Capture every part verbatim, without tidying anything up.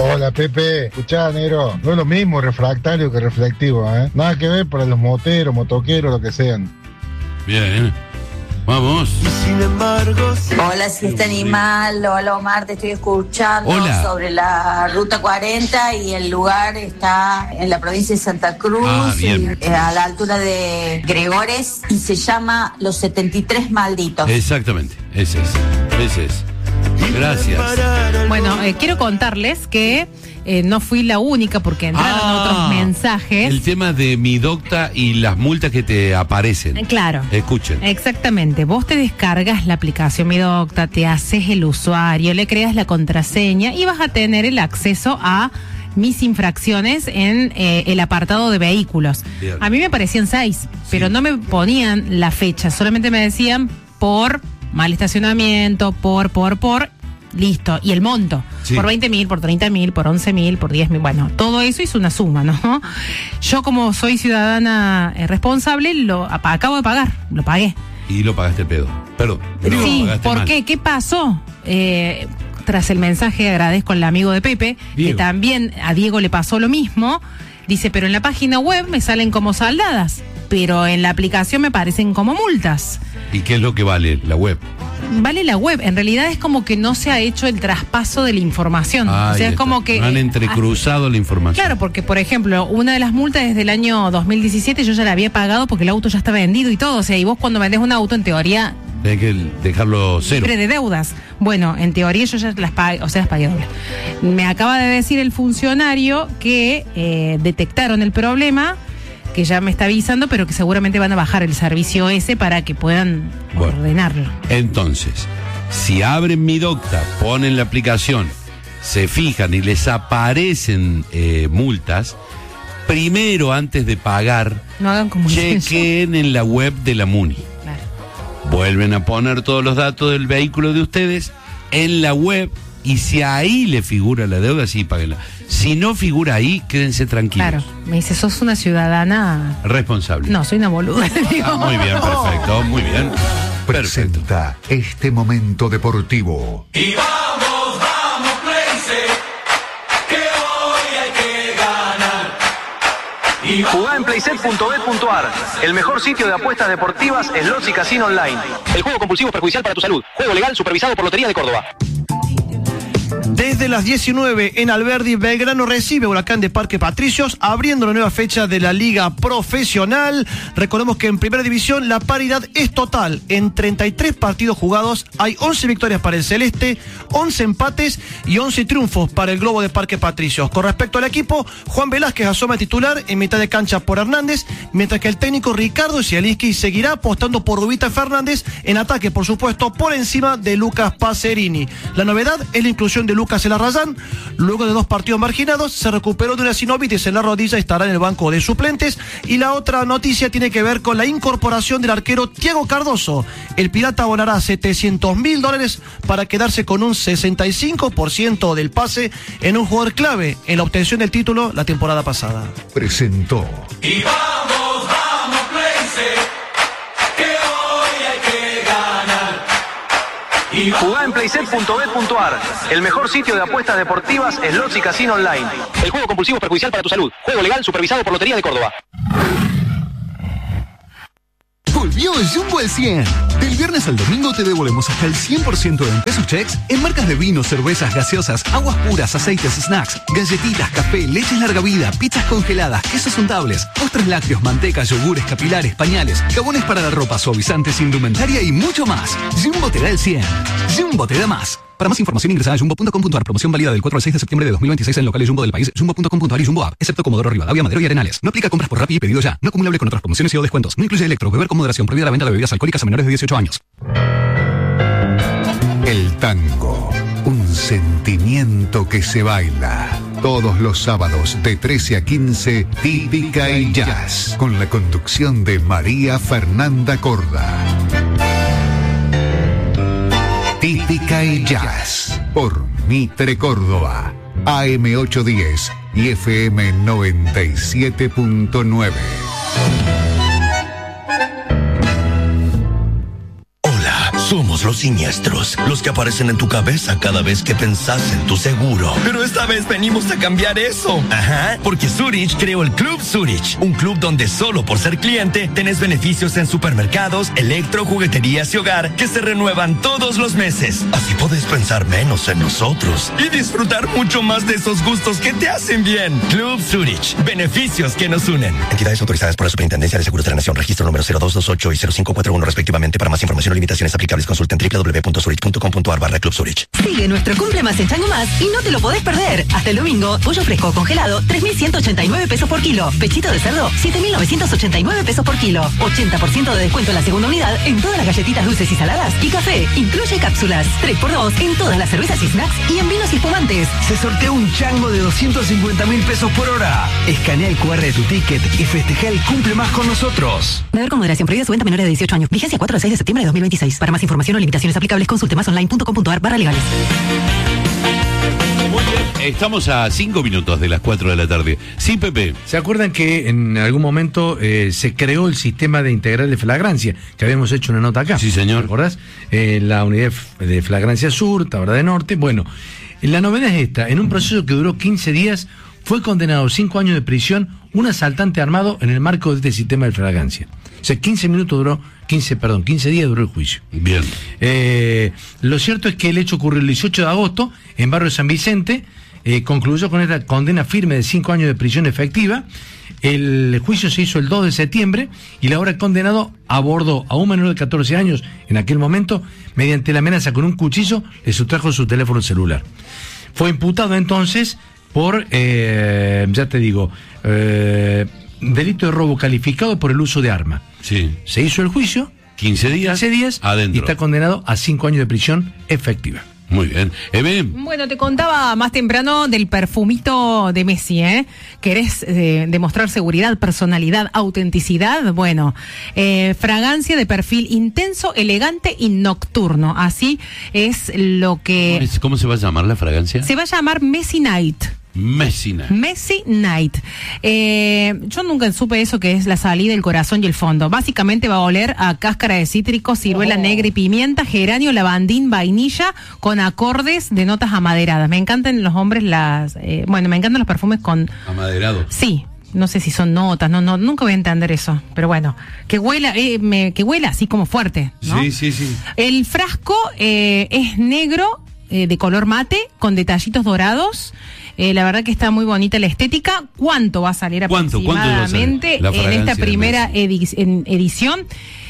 Hola, Pepe. Escuchá, negro. No es lo mismo refractario que reflectivo, ¿eh? Nada que ver para los moteros, motoqueros, lo que sean. Bien. Vamos. Y sin embargo, sí. Hola, Siesta Animal. Hola, Omar, te estoy escuchando. Hola. Sobre la ruta cuarenta y el lugar está en la provincia de Santa Cruz, Ah, bien. y, eh, a la altura de Gregores, y se llama Los setenta y tres Malditos. Exactamente. Ese es. Ese es. Gracias. Bueno, eh, quiero contarles que eh, no fui la única porque entraron Ah, otros mensajes. El tema de Mi Docta y las multas que te aparecen. Eh, Claro. Escuchen. Exactamente. Vos te descargas la aplicación Mi Docta, te haces el usuario, le creas la contraseña y vas a tener el acceso a mis infracciones en eh, el apartado de vehículos. Bien. A mí me parecían seis, pero no me ponían la fecha, solamente me decían por mal estacionamiento, por, por, por, listo, y el monto, Sí. por veinte mil, por treinta mil, por once mil, por diez mil, bueno, todo eso hizo una suma, ¿no? Yo como soy ciudadana eh, responsable, lo a- acabo de pagar, lo pagué. Y lo pagaste el pedo. Perdón. Pero lo Sí, pagaste ¿por mal. qué? ¿Qué pasó? Eh, tras el mensaje agradezco al amigo de Pepe, Diego. que también a Diego le pasó lo mismo. Dice, pero en la página web me salen como saldadas, pero en la aplicación me parecen como multas. ¿Y qué es lo que vale la web? Vale la web, en realidad es como que no se ha hecho el traspaso de la información. Ahí o sea, es está. como que... No han entrecruzado la información. Claro, porque por ejemplo, una de las multas es del año dos mil diecisiete, yo ya la había pagado porque el auto ya está vendido y todo. O sea, y vos cuando vendés un auto, en teoría, Tienes que dejarlo cero. libre de deudas. Bueno, en teoría yo ya las pagué, o sea, las pagué doble. Me acaba de decir el funcionario que eh, detectaron el problema, que ya me está avisando, pero que seguramente van a bajar el servicio ese para que puedan Bueno. ordenarlo. Entonces, si abren Mi Docta, ponen la aplicación, se fijan y les aparecen eh, multas, primero antes de pagar, No hagan como hice yo. chequen en la web de la MUNI. Claro. Vuelven a poner todos los datos del vehículo de ustedes en la web y si ahí le figura la deuda, sí, páguenla. Si no figura ahí, quédense tranquilos. Claro, me dice, sos una ciudadana... Responsable. No, soy una boluda. Digo. Ah, muy bien, perfecto, muy bien. Perfecto. Presenta este momento deportivo. Y vamos, vamos, Playce, que hoy hay que ganar. Y Jugá en playset punto bet punto ar, el mejor sitio de apuestas deportivas, slots y casino online. El juego compulsivo es perjudicial para tu salud. Juego legal supervisado por Loterías de Córdoba. Desde las diecinueve en Alberdi, Belgrano recibe Huracán de Parque Patricios, abriendo la nueva fecha de la Liga Profesional. Recordemos que en Primera División la paridad es total. En treinta y tres partidos jugados hay once victorias para el Celeste, once empates y once triunfos para el Globo de Parque Patricios. Con respecto al equipo, Juan Velázquez asoma titular en mitad de cancha por Hernández, mientras que el técnico Ricardo Zielinski seguirá apostando por Rubita Fernández en ataque, por supuesto, por encima de Lucas Pacerini. La novedad es la inclusión de Lucas Elarrayán. Luego de dos partidos marginados, se recuperó de una sinovitis en la rodilla y estará en el banco de suplentes. Y la otra noticia tiene que ver con la incorporación del arquero Thiago Cardoso. El Pirata abonará setecientos mil dólares para quedarse con un sesenta y cinco por ciento del pase en un jugador clave en la obtención del título la temporada pasada. Presentó Y vamos, vamos, Playce, que hoy hay que ganar. Y Jugá en playset punto bet punto ar, el mejor sitio de apuestas deportivas, slots y casino online. El juego compulsivo es perjudicial para tu salud. Juego legal supervisado por Loterías de Córdoba. Volvió Jumbo al cien. Del viernes al domingo te devolvemos hasta el cien por ciento en pesos checks en marcas de vinos, cervezas, gaseosas, aguas puras, aceites, snacks, galletitas, café, leches larga vida, pizzas congeladas, quesos untables, postres lácteos, mantecas, yogures, capilares, pañales, jabones para la ropa, suavizantes, indumentaria y mucho más. Jumbo te da el cien. Jumbo te da más. Para más información ingresa a jumbo punto com punto ar. Promoción válida del cuatro al seis de septiembre de dos mil veintiséis en locales Jumbo del país, jumbo punto com punto ar y Jumbo App, excepto Comodoro Rivadavia, Madero y Arenales. No aplica compras por Rappi y pedido ya. No acumulable con otras promociones y o descuentos. No incluye electro, beber con moderación. Prohibida la venta de bebidas alcohólicas a menores de dieciocho años. El tango, un sentimiento que se baila. Todos los sábados de trece a quince, Típica y Jazz, con la conducción de María Fernanda Corda. Típica y Jazz, por Mitre Córdoba, A M ochocientos diez y F M noventa y siete punto nueve. Hola, somos todos los siniestros, los que aparecen en tu cabeza cada vez que pensás en tu seguro. Pero esta vez venimos a cambiar eso. Ajá, porque Zurich creó el Club Zurich, un club donde solo por ser cliente tenés beneficios en supermercados, electro, jugueterías y hogar que se renuevan todos los meses. Así podés pensar menos en nosotros y disfrutar mucho más de esos gustos que te hacen bien. Club Zurich, beneficios que nos unen. Entidades autorizadas por la Superintendencia de Seguros de la Nación, registro número cero dos dos ocho y cero cinco cuatro uno respectivamente. Para más información o limitaciones aplicables, consulta en doble u doble u doble u punto zurich punto com punto a r barra Club Zurich. Sigue nuestro cumple más en Chango Más y no te lo podés perder. Hasta el domingo, pollo fresco congelado, tres mil ciento ochenta y nueve pesos por kilo. Pechito de cerdo, siete mil novecientos ochenta y nueve pesos por kilo. ochenta por ciento de descuento en la segunda unidad en todas las galletitas dulces y saladas y café. Incluye cápsulas. tres por dos en todas las cervezas y snacks y en vinos y espumantes. Se sortea un chango de doscientos cincuenta mil pesos por hora. Escanea el cu erre de tu ticket y festeja el cumple más con nosotros. Beber con moderación. Prohibida su venta a menores de dieciocho años. Vigencia cuatro al seis de septiembre de dos mil veintiséis. Para más información o limitaciones aplicables, consulte más online punto com punto a r barra legales. Muy bien. Estamos a cinco minutos de las cuatro de la tarde. Sí, Pepe. ¿Se acuerdan que en algún momento eh, se creó el sistema de integral de flagrancia? Que habíamos hecho una nota acá. Sí, señor. ¿Te acordás? Eh, la unidad de flagrancia sur, Tabra de Norte. Bueno, la novedad es esta. En un proceso que duró quince días, fue condenado a cinco años de prisión un asaltante armado en el marco de este sistema de flagrancia. O sea, quince minutos duró, quince, perdón, quince días duró el juicio. Bien. Eh, lo cierto es que el hecho ocurrió el dieciocho de agosto en Barrio San Vicente, eh, concluyó con esta condena firme de cinco años de prisión efectiva. El juicio se hizo el dos de septiembre y la hora condenado abordó a un menor de catorce años en aquel momento, mediante la amenaza con un cuchillo, le sustrajo su teléfono celular. Fue imputado entonces por, eh, ya te digo, eh, delito de robo calificado por el uso de arma. Sí. Se hizo el juicio. quince días. quince días. Adentro. Y está condenado a cinco años de prisión efectiva. Muy bien. Eve. Bueno, te contaba más temprano del perfumito de Messi, ¿eh? ¿Querés eh, demostrar seguridad, personalidad, autenticidad? Bueno, eh, fragancia de perfil intenso, elegante y nocturno. Así es lo que... ¿Cómo, es, ¿Cómo se va a llamar la fragancia? Se va a llamar Messi Night. Messina. Messi Night. Eh, yo nunca supe eso que es la salida, el corazón y el fondo. Básicamente va a oler a cáscara de cítrico, ciruela oh. negra y pimienta, geranio, lavandín, vainilla, con acordes de notas amaderadas. Me encantan los hombres las... Eh, bueno, me encantan los perfumes con... Amaderados. Sí. No sé si son notas, no, no, nunca voy a entender eso. Pero bueno, que huela, eh, me, que huela así como fuerte, ¿no? Sí, sí, sí. El frasco eh, es negro, eh, de color mate, con detallitos dorados. Eh, la verdad que está muy bonita la estética. ¿Cuánto va a salir aproximadamente ¿Cuánto, cuánto en esta primera edi- en edición?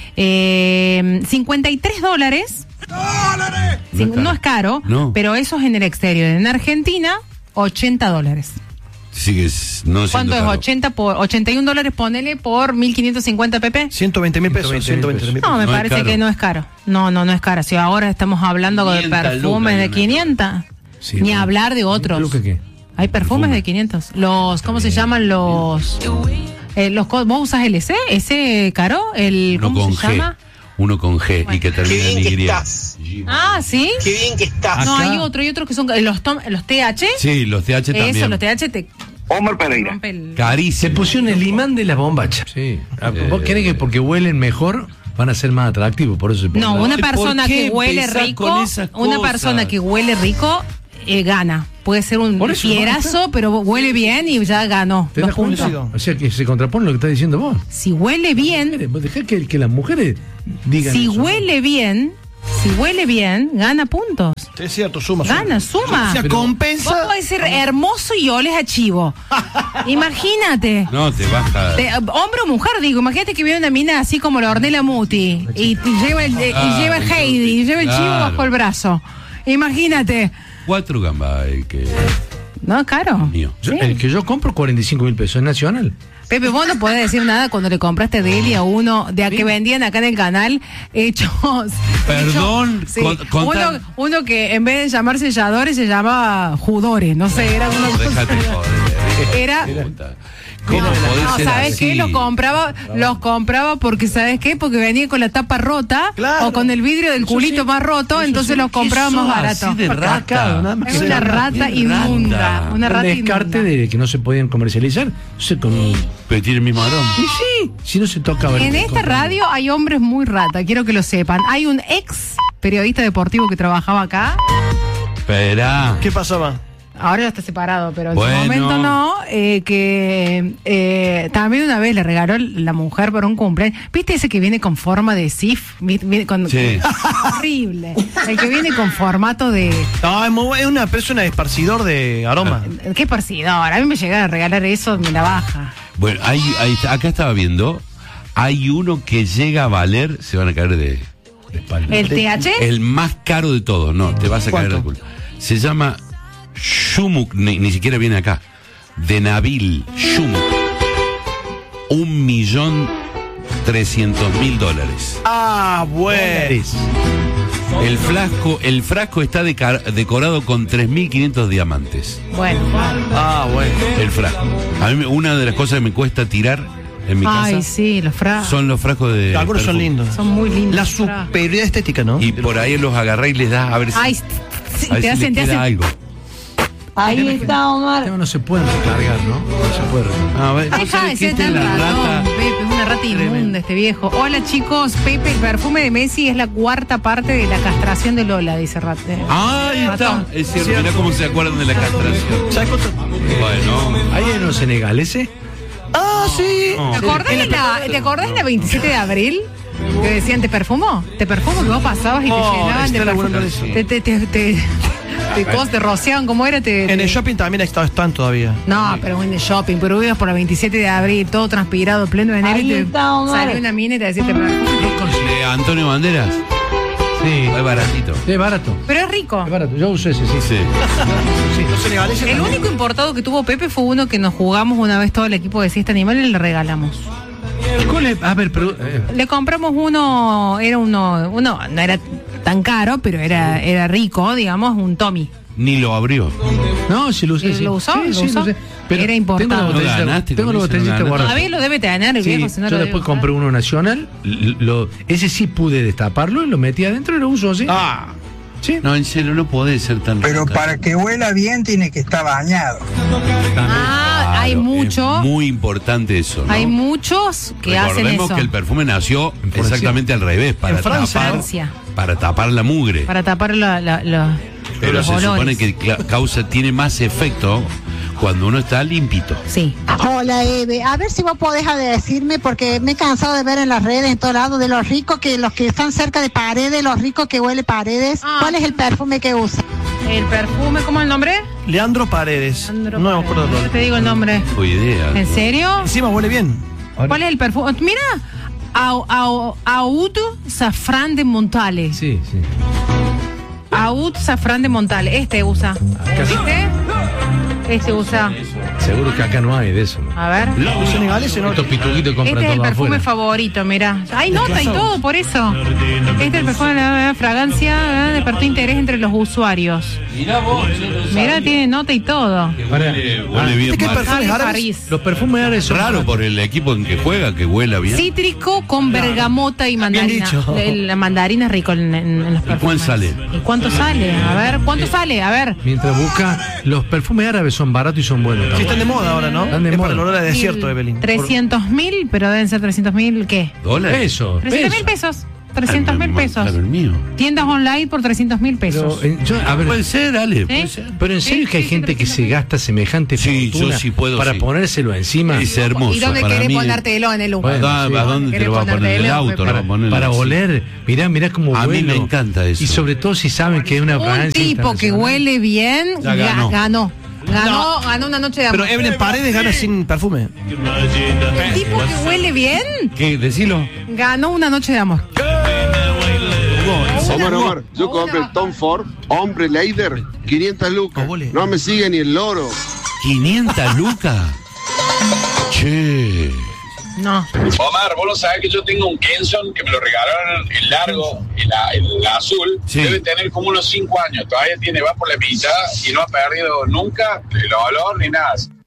Eh, cincuenta y tres dólares. ¡Dólares! Sí, no, no es caro, no. Pero eso es en el exterior. En Argentina, ochenta dólares. Sigue no ¿Cuánto es? Caro. ochenta por ochenta y un dólares, ponele por mil quinientos cincuenta P P. ciento veinte mil pesos. ciento veinte mil pesos. No, me No es parece caro. que no es caro. No, no, no es caro. Si ahora estamos hablando de perfumes de quinientos, Sí, ni bueno. hablar de otros. ¿Lucas qué? Hay perfumes Perfume. de quinientos. Los, ¿cómo se llaman los? Eh, los co- ¿Vos usas el S? ¿Ese caro? El, Uno ¿Cómo con se G. llama? Uno con G y que termina en Y. Ah, ¿sí? Qué bien que estás. No, Acá- hay otro, hay otros que son los, tom- los T H. Sí, los T H también. Eso, los T H te Omar Pereira. rompe el... Carísimo. Se pusieron el imán de la bombacha. Sí. Ah, ¿Vos Eh, querés que porque huelen mejor van a ser más atractivos? Por eso se ponen No, la- una ¿por persona qué que huele empezás rico, con esas una cosas? persona que huele rico eh, gana. Puede ser un Por eso, fierazo, pero huele bien y ya ganó. ¿Te Dos das cuenta? puntos. O sea que se contrapone lo que estás diciendo vos. Si huele bien, Vos dejá que, que las mujeres digan si eso. huele bien, si huele bien, gana puntos. Es cierto, suma, suma. Gana, suma. O sea, Pero- compensa. Vos podés ser hermoso y oles a chivo. Imagínate. No, te baja. Te- hombre o mujer, digo, imagínate que viene una mina así como la Ornella Muti y, y lleva el, y Ah, lleva el Heidi y lleva el chivo claro. bajo el brazo. Imagínate. Cuatro gambas el que No, caro. mío. Yo- Sí. El que yo compro cuarenta y cinco mil pesos es nacional. Pepe, vos no podés decir nada cuando le compraste de él y a uno de a que vendían acá en el canal hechos. Perdón, hechos- sí. con- contar- uno, uno que en vez de llamar selladores se llamaba judores, no sé, era una No, déjate cosa- joder. Era- ¿Cómo podés No, ser ¿sabes así? qué? Los compraba, los compraba porque, ¿sabes qué? Porque venía con la tapa rota Claro. o con el vidrio del Eso culito sí. más roto, Eso entonces sí. los compraba ¿Qué más sos barato. así de rata? Cacao, nada más. Es una rata Qué inmunda. rata. Una Un rata descarte inmunda. de que no se podían comercializar. No sé, con un... Pero tiene el mismo aroma. Y sí, si no se tocaba. En esta radio hay hombres muy rata, quiero que lo sepan. Hay un ex periodista deportivo que trabajaba acá. Esperá. ¿Qué pasaba? Ahora ya está separado, pero en Bueno. su momento no, eh, que eh, también una vez le regaló la mujer por un cumpleaños. ¿Viste ese que viene con forma de sif? Vi- viene con, Sí. horrible. El que viene con formato de... No, es, muy- es una persona esparcidor de aroma. ¿Qué parcidor? A mí me llegara a regalar eso, me la baja. Bueno, hay, hay- acá estaba viendo, hay uno que llega a valer, se van a caer de, de espalda. ¿El T H? El más caro de todos, no, te vas a caer de ¿Cuánto? culo. Se llama Shumuk, ni, ni siquiera viene acá. De Nabil, Shumuk. Un millón trescientos mil dólares. Ah, bueno. El frasco, el frasco está deca- decorado con tres mil quinientos diamantes. Bueno. Ah, bueno. El frasco. A mí me- una de las cosas que me cuesta tirar en mi Ay, casa sí, los frascos. son los frascos de. Algunos son perfume. lindos. Son muy lindos. La los frascos. superioridad estética, ¿no? Y por ahí los agarrá y les das a ver si, Ay, sí, a ver te si hacen, le te queda hacen. algo. Ahí está, Omar. No se pueden recargar, ¿no? No se puede recargar. A ver, ¿vos Deja sabés de que ser esta tan es la ratón, rata? Pepe, es una rata inmunda este viejo. Hola chicos, Pepe, el perfume de Messi es la cuarta parte de la castración de Lola, dice Rat. eh, Ah, ahí está. ratón. Es cierto, mirá cómo se acuerdan de la castración. ¿Sabes cuánto? Bueno, ¿Hay en los senegaleses? Ah, sí. no. ¿Te acordás, de la, ¿Te acordás de la veintisiete de abril? Que decían, ¿te perfumo? ¿Te perfumo? Que vos pasabas y te Oh, llenaban de está perfume. laburando eso. Te, te, te, te, te, cos- te rociaban, ¿cómo era? Te, En te- el shopping también están, están todavía. No, pero en el shopping, pero ibas por la veintisiete de abril, todo transpirado, pleno de enero, Ahí y te está, Omar. salió una mina y te decía, ¿te perfumo? ¿De Antonio Banderas? Sí. Es baratito. Es barato. Pero es rico. Es barato. Yo uso ese, sí. Sí. Sí, los senegaleses El también. único importado que tuvo Pepe fue uno que nos jugamos una vez todo el equipo de Siesta Animal y le regalamos. ¿Cuál es? A ver, pero. eh, Le compramos uno, era uno, uno, no era tan caro, pero era, era rico, digamos, un Tommy. Ni lo abrió. no, si lo usé. ¿Lo sí. usó? Sí, ¿Lo sí, usó? usé. Pero Era importado. Tengo la No botellita, ganaste tengo con la eso, no botellita ganaste. guardada. Todavía lo debe tener el Sí, viejo, si no yo lo después debe compré usar. uno nacional, l- lo, ese sí pude destaparlo y lo metí adentro y lo uso así. Ah, Sí. No, en serio, no podés ser tan. Pero rata. para que huela bien tiene que estar bañado. Ah, hay Claro, mucho, es muy importante eso, ¿no? hay muchos que hacen Recordemos eso. que el perfume nació Francia. exactamente al revés, para En Francia, tapar, Francia. para tapar la mugre. Para tapar la, la- la- Pero los se olores. supone que cla- causa, tiene más efecto cuando uno está limpito. Sí. Hola, Eve. A ver si vos podés a decirme, porque me he cansado de ver en las redes, en todos lados, de los ricos, que los que están cerca de paredes, los ricos que huele paredes. Ah. ¿Cuál es el perfume que usa? El perfume, ¿cómo es el nombre? Leandro Paredes. Leandro no me Paredes. acuerdo del Yo nombre. te digo el nombre. No idea. ¿En serio? Encima huele bien. ¿Cuál es el perfume? Mira, Au- Au- Aud Safrán de Montale. Sí, sí. Aud Safrán de Montale. Este usa. ¿Viste? Este usa. Seguro que acá no hay de eso. ¿no? A ver. Los senegaleses no. Estos pituquitos compran Este es el todo perfume afuera. favorito, mira. Hay nota y todo, por eso. Este es el perfume de la fragancia, ¿eh? Despertó interés entre los usuarios. Mirá vos, Mira, tiene nota y todo. huele, huele bien. ¿Qué mal. perfumes Javi árabes? París. Los perfumes árabes son Raro por el equipo en que juega, que huela bien. Cítrico con bergamota y mandarina. dicho. El- La mandarina es rico en, en- en los ¿Y perfumes. cuál sale? ¿Y cuánto sale? A ver, ¿cuánto sale? A ver. Mientras busca, los perfumes árabes son baratos y son buenos. Sí, están de moda ahora, ¿no? Están de es moda. para el olor a desierto, Evelyn. trescientos mil, pero deben ser trescientos mil, ¿qué? ¿Dólares? Pesos. trescientos mil pesos. trescientos mil Ay, más pesos. caro el mío. Tiendas online por trescientos mil pesos. Pero, eh, yo- a ver, Puede ser, dale. ¿Sí? Puede ser. pero en serio Sí, que hay sí, gente sí, que se gasta semejante Sí, fortuna yo sí puedo, para sí. ponérselo encima. Es hermoso. ¿Y dónde para querés mí. ponértelo en el humo? Bueno, ¿A, sí. a dónde te ¿Querés lo va a poner? ponerte En el el auto, auto? lo va a poner Para así. oler, mirá, mirá cómo A mí huele. me encanta eso. Y sobre todo si saben que es una Un fragancia tipo que internacional. huele bien Ya ga- ganó. ganó. Ganó, ganó una noche de amor. Pero Evelyn Paredes gana sin perfume. El tipo que huele bien ¿Qué? Decilo. ganó una noche de amor. Omar, Omar, yo compré el Tom Ford, hombre Leider, quinientas lucas. No me sigue ni el loro. ¿quinientas lucas? Che. No. Omar, vos lo sabés que yo tengo un Kenson que me lo regalaron el largo, el, a- el azul. Sí. Debe tener como unos cinco años. Todavía tiene, va por la mitad y no ha perdido nunca el olor ni nada.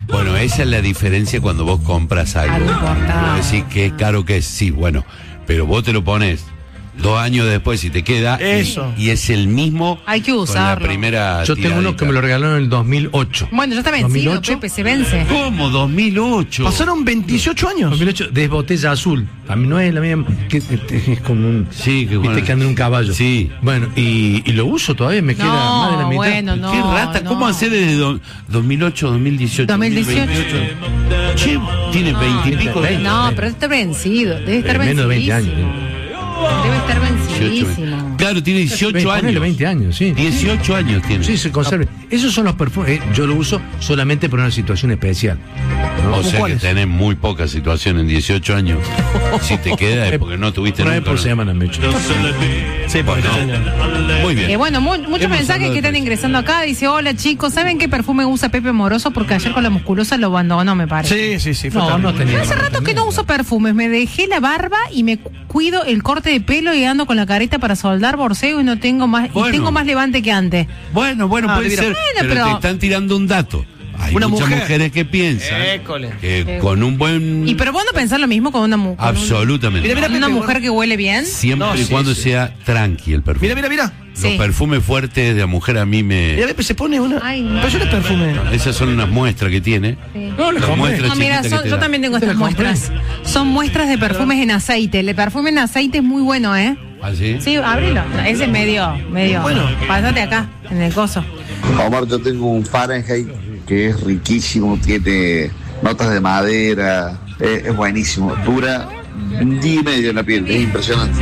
Bueno, esa es la diferencia cuando vos compras algo. Algo importado. Vos decís que caro que es, sí, bueno, pero vos te lo pones dos años después y te queda. Eso. Y, y es el mismo. Hay que con la usarlo. primera. Yo tengo uno tiradita. que me lo regalaron en el dos mil ocho. Bueno, ya está vencido, ¿dos mil ocho? Pepe, se vence. ¿Cómo? dos mil ocho. Pasaron veintiocho años. dos mil ocho, de botella azul. A mí no es la misma. Que, que es como un. Sí, que viste bueno. que anda en un caballo. Sí. Bueno, y, y lo uso todavía, me queda No, más de la mitad. bueno, no. Qué rata, no. ¿cómo hacer desde do- dos mil ocho, dos mil dieciocho? dos mil dieciocho. Che, tiene veinte y pico de No, pero está vencido. Debe estar Eh, menos de veinte vencidísimo. años. Debe estar dieciocho. vencidísimo. Claro, tiene dieciocho Ponele años. veinte años, sí. dieciocho años tiene. Sí, se conserva. Esos son los perfumes. eh, yo lo uso solamente por una situación especial. ¿no? O sea que cuáles? tenés muy poca situación en dieciocho años. Si te queda es porque no tuviste Una vez nunca. por ¿no? semana me echo. Sí, porque Muy bien. Eh, bueno, mu- muchos Hemos mensajes hablado que de están precios. ingresando acá. Dice, hola chicos, ¿saben qué perfume usa Pepe Moroso? Porque ayer con la musculosa lo abandonó, me parece. Sí, sí, sí. fue No, terrible. no tenía. Hace rato que no uso perfumes, me dejé la barba y me cu- cuido el corte de pelo y ando con la careta para soldar, borseo y no tengo más, Bueno. y tengo más levante que antes. Bueno, bueno, Ah, puede mira. ser. Bueno, pero, pero- te están tirando un dato. Hay Una muchas mujer. mujeres que piensan École. que con un buen. Y pero vos no pensás lo mismo con una mujer. Absolutamente. Mira, mira, Una Pepe, mujer que huele bien. Siempre No, y sí, cuando sí. sea tranqui el perfume. Mira, mira, mira. Los Sí. perfumes fuertes de la mujer a mí me. Mira, Pepe, se pone una. Ay, no. Pero yo no es perfume. Esas son unas muestras que tiene. No, le Las compré. muestras No, mira, chiquitas son- que te yo da. también tengo ¿Te estas la compré? muestras. Son muestras de perfumes en aceite. El perfume en aceite es muy bueno, ¿eh? ¿Ah, sí? Sí, abrilo. Ese es medio, medio. Bueno. Pásate acá, en el coso. Omar, yo tengo un Fahrenheit que es riquísimo, tiene notas de madera, es, es buenísimo, dura un día y medio en la piel, es impresionante.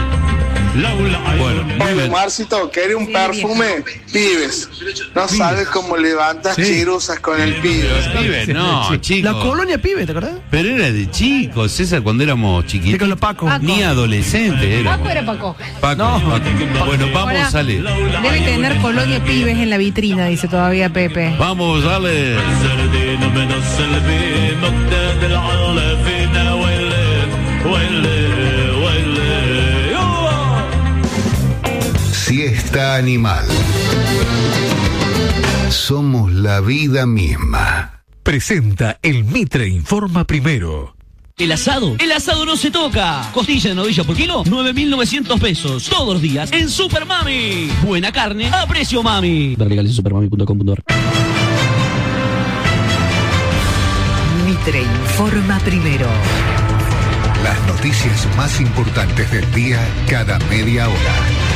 Bueno, muy Oye, bien. Marcito, ¿querés un perfume? Pibes. No sabes cómo levantas Sí. chirusas con el pibes. Pibe, no, La chicos. colonia pibe, ¿te acordás? Pero era de chicos, César, cuando éramos Sí, chiquitos. con los Paco. Paco. Ni adolescentes éramos. Paco era Paco. Paco, No. Paco. Bueno, vamos, Ahora, sale. Debe tener colonia pibes en la vitrina, dice todavía Pepe. Vamos, dale. Siesta animal. Somos la vida misma. Presenta el Mitre Informa Primero. El asado, el asado no se toca. Costilla de novilla por kilo, nueve mil novecientos pesos. Todos los días en Super Mami. Buena carne a precio mami. Ver legales en supermami punto com punto ar. Mitre Informa Primero. Las noticias más importantes del día cada media hora.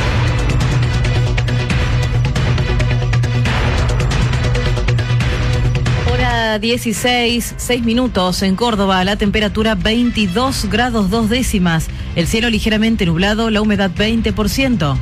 Hora dieciséis, seis minutos en Córdoba, la temperatura veintidós grados dos décimas, el cielo ligeramente nublado, la humedad veinte por ciento.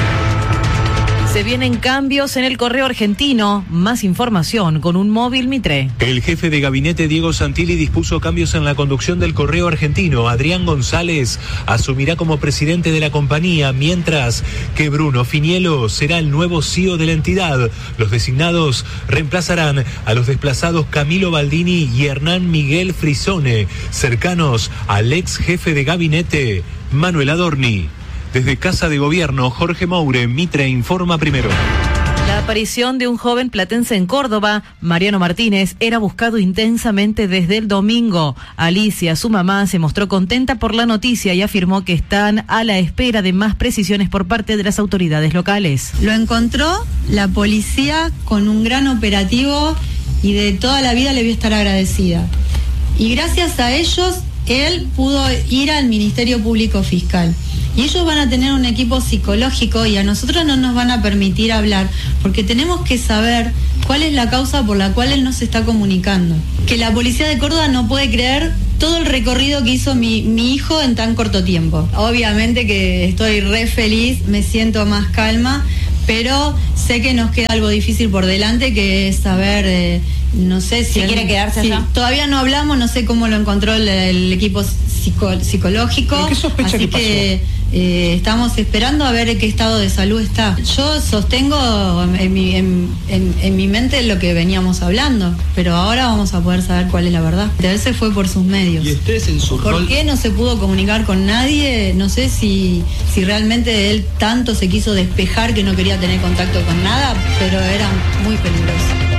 Se vienen cambios en el correo argentino, más información con un móvil Mitre. El jefe de gabinete Diego Santilli dispuso cambios en la conducción del correo argentino. Adrián González asumirá como presidente de la compañía, mientras que Bruno Finielo será el nuevo C E O de la entidad. Los designados reemplazarán a los desplazados Camilo Baldini y Hernán Miguel Frisone, cercanos al ex jefe de gabinete Manuel Adorni. Desde Casa de Gobierno, Jorge Moure, Mitre Informa Primero. La aparición de un joven platense en Córdoba, Mariano Martínez, era buscado intensamente desde el domingo. Alicia, su mamá, se mostró contenta por la noticia y afirmó que están a la espera de más precisiones por parte de las autoridades locales. Lo encontró la policía con un gran operativo y de toda la vida le voy a estar agradecida. Y gracias a ellos, él pudo ir al Ministerio Público Fiscal. Y ellos van a tener un equipo psicológico y a nosotros no nos van a permitir hablar porque tenemos que saber cuál es la causa por la cual él no se está comunicando. Que la policía de Córdoba no puede creer todo el recorrido que hizo mi, mi hijo en tan corto tiempo. Obviamente que estoy re feliz, me siento más calma, pero sé que nos queda algo difícil por delante, que es saber, eh, no sé si... ¿Si él- quiere quedarse sí, allá? todavía no hablamos, no sé cómo lo encontró el, el equipo psico- psicológico. ¿Pero qué sospecha así que pasó? que eh, estamos esperando a ver en qué estado de salud está. Yo sostengo en mi, en, en- en mi mente lo que veníamos hablando, pero ahora vamos a poder saber cuál es la verdad. A veces fue por sus medios. Y ustedes en su ¿Por rol- qué no se pudo comunicar con nadie? No sé si, si realmente él tanto se quiso despejar que no quería tener contacto con nada, pero era muy peligroso.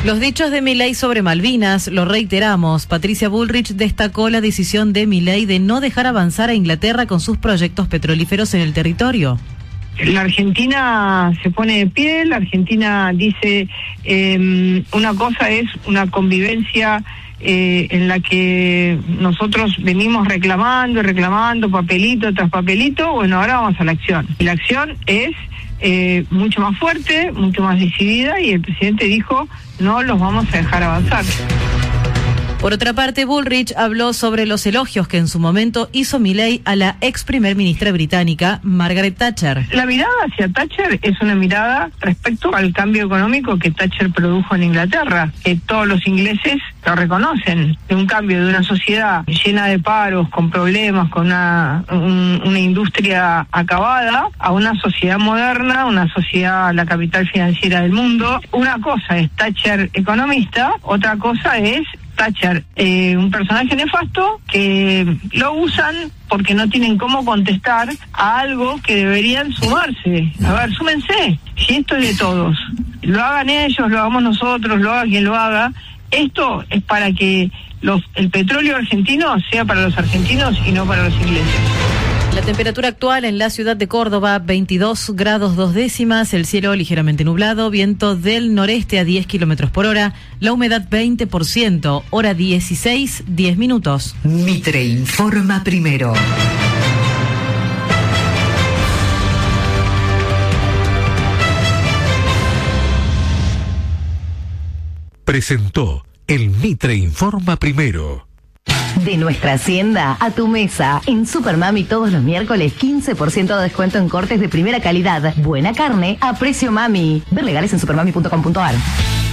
Los dichos de Milei sobre Malvinas, lo reiteramos. Patricia Bullrich destacó la decisión de Milei de no dejar avanzar a Inglaterra con sus proyectos petrolíferos en el territorio. La Argentina se pone de pie, la Argentina dice eh, una cosa es una convivencia eh, en la que nosotros venimos reclamando y reclamando papelito tras papelito. Bueno, ahora vamos a la acción. Y la acción es eh, mucho más fuerte, mucho más decidida, y el presidente dijo: no los vamos a dejar avanzar. Por otra parte, Bullrich habló sobre los elogios que en su momento hizo Milei a la ex primer ministra británica, Margaret Thatcher. La mirada hacia Thatcher es una mirada respecto al cambio económico que Thatcher produjo en Inglaterra, que todos los ingleses lo reconocen, de un cambio de una sociedad llena de paros, con problemas, con una, un, una industria acabada, a una sociedad moderna, una sociedad, la capital financiera del mundo. Una cosa es Thatcher economista, otra cosa es Thatcher, eh, un personaje nefasto que lo usan porque no tienen cómo contestar a algo que deberían sumarse. A ver, súmense, si esto es de todos, lo hagan ellos, lo hagamos nosotros, lo haga quien lo haga, esto es para que los, el petróleo argentino sea para los argentinos y no para los ingleses. La temperatura actual en la ciudad de Córdoba, veintidós grados dos décimas, el cielo ligeramente nublado, viento del noreste a diez kilómetros por hora, la humedad veinte por ciento, hora dieciséis, diez minutos. Mitre informa primero. Presentó el Mitre Informa Primero. De nuestra hacienda a tu mesa. En Supermami todos los miércoles quince por ciento de descuento en cortes de primera calidad. Buena carne a precio mami. Ver legales en supermami punto com punto ar.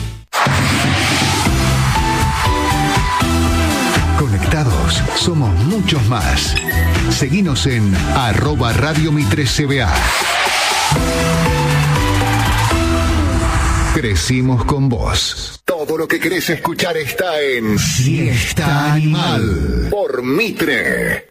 Conectados somos muchos más. Seguinos en arroba Radio Mitre C B A. Crecimos con vos. Todo lo que querés escuchar está en Siesta Animal por Mitre.